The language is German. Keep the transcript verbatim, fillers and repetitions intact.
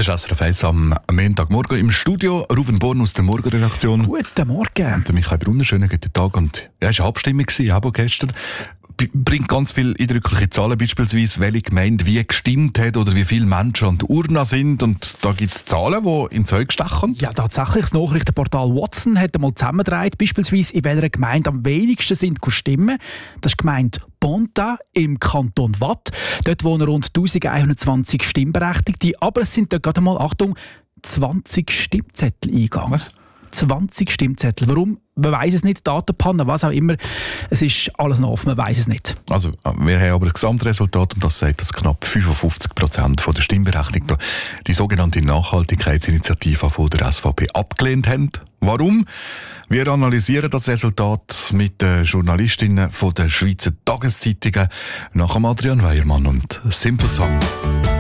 ist S R F eins am Montagmorgen im Studio. Ruben Born aus der Morgenredaktion. Guten Morgen. Und der Michael Brunner, schönen guten Tag. Und ja, es war eine Abstimmung, auch gestern. B- bringt ganz viele eindrückliche Zahlen, beispielsweise, welche Gemeinde wie gestimmt hat oder wie viele Menschen an der Urne sind. Und da gibt es Zahlen, die ins Zeug stechen. Ja, tatsächlich. Das Nachrichtenportal Watson hat einmal zusammengetragen, beispielsweise in welcher Gemeinde am wenigsten sind Stimmen. Das ist die Gemeinde Ponta im Kanton Watt. Dort wohnen rund elfhundertzwanzig Stimmberechtigte. Aber es sind dort gerade mal, Achtung, zwanzig Stimmzettel eingegangen. Was? zwanzig Stimmzettel. Warum? Man weiss es nicht. Datenpanne, was auch immer. Es ist alles noch offen, man weiss es nicht. Also, wir haben aber das Gesamtresultat und das sagt, dass knapp fünfundfünfzig Prozent der Stimmberechtigten die sogenannte Nachhaltigkeitsinitiative von der S V P abgelehnt haben. Warum? Wir analysieren das Resultat mit den Journalistinnen von der Schweizer Tageszeitungen nach dem Adrian Weiermann und Simple Song.